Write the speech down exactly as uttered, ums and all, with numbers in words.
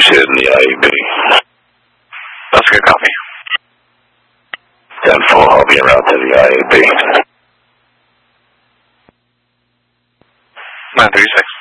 said in the I A B. That's a good copy. ten four, I'll be around to the I A B. nine three six.